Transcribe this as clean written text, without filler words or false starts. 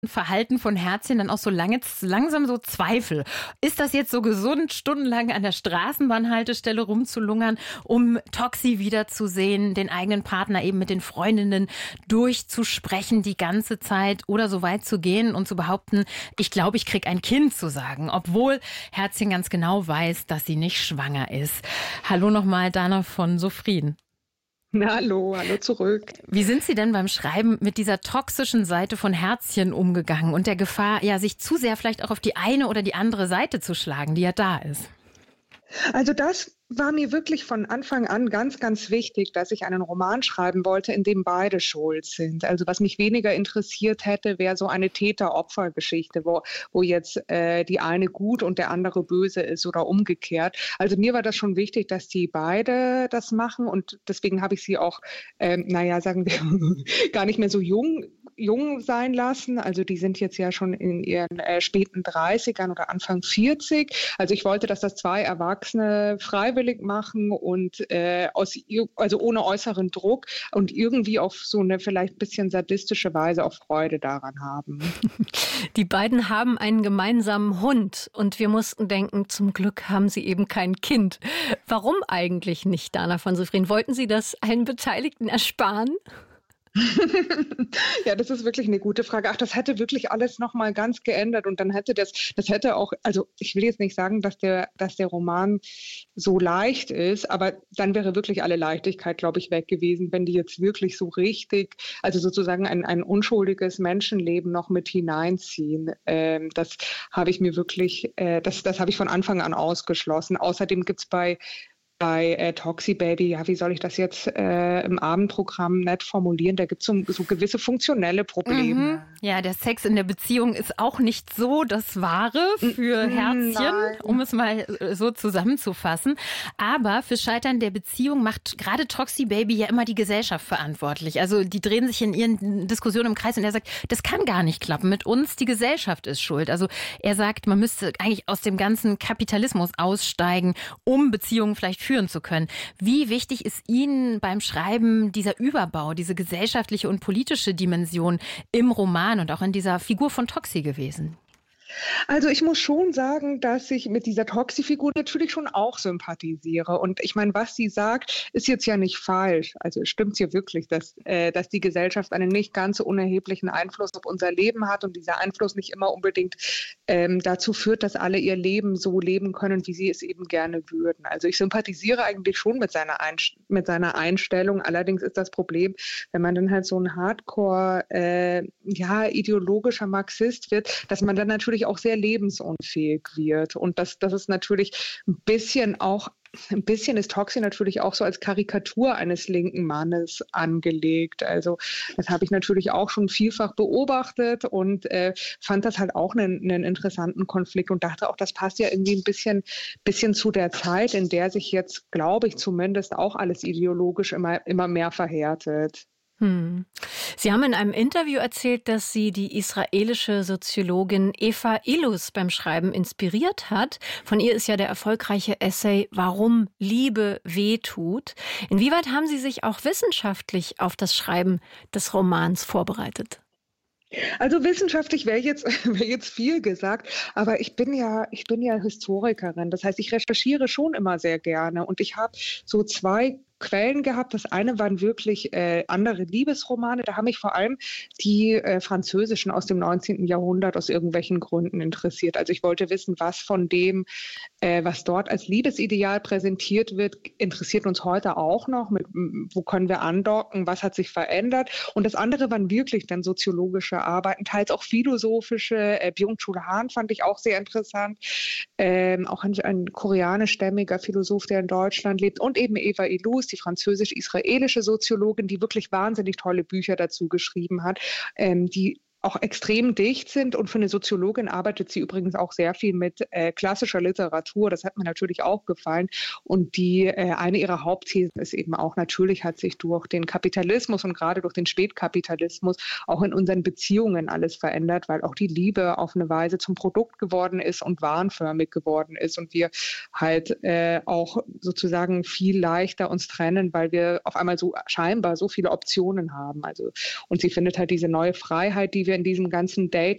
Verhalten von Herzchen dann auch so langsam so Zweifel. Ist das jetzt so gesund, stundenlang an der Straßenbahnhaltestelle rumzulungern, um Toxi wiederzusehen, den eigenen Partner eben mit den Freundinnen durchzusprechen die ganze Zeit oder so weit zu gehen und zu behaupten, ich glaube, ich krieg ein Kind zu sagen, obwohl Herzchen ganz genau weiß, dass sie nicht schwanger ist. Hallo nochmal, Dana von Sofrin. Na, hallo zurück. Wie sind Sie denn beim Schreiben mit dieser toxischen Seite von Herzchen umgegangen und der Gefahr, ja, sich zu sehr vielleicht auch auf die eine oder die andere Seite zu schlagen, die ja da ist? Also das war mir wirklich von Anfang an ganz, ganz wichtig, dass ich einen Roman schreiben wollte, in dem beide schuld sind. Also was mich weniger interessiert hätte, wäre so eine Täter-Opfer-Geschichte, wo jetzt die eine gut und der andere böse ist oder umgekehrt. Also mir war das schon wichtig, dass die beide das machen und deswegen habe ich sie auch, sagen wir, gar nicht mehr so jung sein lassen. Also die sind jetzt ja schon in ihren späten 30ern oder Anfang 40. Also ich wollte, dass das zwei Erwachsene freiwillig machen und also ohne äußeren Druck und irgendwie auf so eine vielleicht ein bisschen sadistische Weise auch Freude daran haben. Die beiden haben einen gemeinsamen Hund und wir mussten denken, zum Glück haben sie eben kein Kind. Warum eigentlich nicht, Dana von Sofrin? Wollten Sie das allen Beteiligten ersparen? Ja, das ist wirklich eine gute Frage. Ach, das hätte wirklich alles nochmal ganz geändert und dann hätte das hätte auch, also ich will jetzt nicht sagen, dass der Roman so leicht ist, aber dann wäre wirklich alle Leichtigkeit, glaube ich, weg gewesen, wenn die jetzt wirklich so richtig, also sozusagen ein unschuldiges Menschenleben noch mit hineinziehen. Das habe ich mir wirklich, das habe ich von Anfang an ausgeschlossen. Außerdem gibt es bei Toxi Baby, ja, wie soll ich das jetzt im Abendprogramm nett formulieren? Da gibt es so gewisse funktionelle Probleme. Mhm. Ja, der Sex in der Beziehung ist auch nicht so das Wahre für Herzchen, Nein. um es mal so zusammenzufassen. Aber für Scheitern der Beziehung macht gerade Toxi Baby ja immer die Gesellschaft verantwortlich. Also die drehen sich in ihren Diskussionen im Kreis und er sagt, das kann gar nicht klappen mit uns, die Gesellschaft ist schuld. Also er sagt, man müsste eigentlich aus dem ganzen Kapitalismus aussteigen, um Beziehungen vielleicht führen zu können. Wie wichtig ist Ihnen beim Schreiben dieser Überbau, diese gesellschaftliche und politische Dimension im Roman und auch in dieser Figur von Toxi gewesen? Also ich muss schon sagen, dass ich mit dieser Toxi-Figur natürlich schon auch sympathisiere. Und ich meine, was sie sagt, ist jetzt ja nicht falsch. Also es stimmt ja wirklich, dass die Gesellschaft einen nicht ganz so unerheblichen Einfluss auf unser Leben hat und dieser Einfluss nicht immer unbedingt dazu führt, dass alle ihr Leben so leben können, wie sie es eben gerne würden. Also ich sympathisiere eigentlich schon mit seiner Einstellung. Allerdings ist das Problem, wenn man dann halt so ein Hardcore, ideologischer Marxist wird, dass man dann natürlich auch sehr lebensunfähig wird. Und das ist natürlich ein bisschen ist Toxi natürlich auch so als Karikatur eines linken Mannes angelegt. Also das habe ich natürlich auch schon vielfach beobachtet und fand das halt auch einen interessanten Konflikt und dachte auch, das passt ja irgendwie ein bisschen zu der Zeit, in der sich jetzt, glaube ich zumindest, auch alles ideologisch immer mehr verhärtet. Sie haben in einem Interview erzählt, dass Sie die israelische Soziologin Eva Illouz beim Schreiben inspiriert hat. Von ihr ist ja der erfolgreiche Essay Warum Liebe wehtut. Inwieweit haben Sie sich auch wissenschaftlich auf das Schreiben des Romans vorbereitet? Also wissenschaftlich wäre jetzt viel gesagt, aber ich bin ja Historikerin. Das heißt, ich recherchiere schon immer sehr gerne und ich habe so zwei Quellen gehabt. Das eine waren wirklich andere Liebesromane. Da haben mich vor allem die französischen aus dem 19. Jahrhundert aus irgendwelchen Gründen interessiert. Also ich wollte wissen, was von dem, was dort als Liebesideal präsentiert wird, interessiert uns heute auch noch. Wo können wir andocken? Was hat sich verändert? Und das andere waren wirklich dann soziologische Arbeiten, teils auch philosophische. Byung-Chul Han fand ich auch sehr interessant. Auch ein koreanischstämmiger Philosoph, der in Deutschland lebt. Und eben Eva Illouz, die französisch-israelische Soziologin, die wirklich wahnsinnig tolle Bücher dazu geschrieben hat, die auch extrem dicht sind. Und für eine Soziologin arbeitet sie übrigens auch sehr viel mit klassischer Literatur. Das hat mir natürlich auch gefallen. Und eine ihrer Hauptthesen ist eben auch, natürlich hat sich durch den Kapitalismus und gerade durch den Spätkapitalismus auch in unseren Beziehungen alles verändert, weil auch die Liebe auf eine Weise zum Produkt geworden ist und warenförmig geworden ist und wir halt auch sozusagen viel leichter uns trennen, weil wir auf einmal so scheinbar so viele Optionen haben. Also, und sie findet halt diese neue Freiheit, die wir in diesem ganzen Dating